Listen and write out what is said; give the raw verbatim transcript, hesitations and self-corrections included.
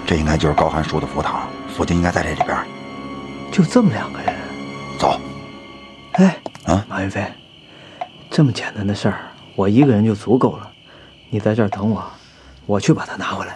这应该就是高寒说的佛堂，佛经应该在这里边。 就这么两个人？ 走。 哎， 啊， 马云飞，这么简单的事儿，我一个人就足够了。你在这儿等我，我去把它拿回来。